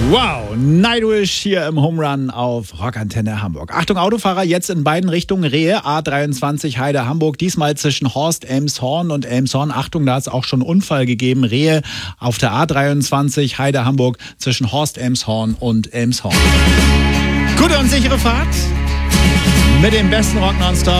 Wow, Nightwish hier im Home Run auf Rockantenne Hamburg. Achtung, Autofahrer, jetzt in beiden Richtungen Rehe, A23 Heide Hamburg, diesmal zwischen Horst, Elmshorn und Elmshorn. Achtung, da hat es auch schon einen Unfall gegeben. Rehe auf der A23 Heide Hamburg zwischen Horst, Elmshorn und Elmshorn. Gute und sichere Fahrt mit dem besten Rock nonstop.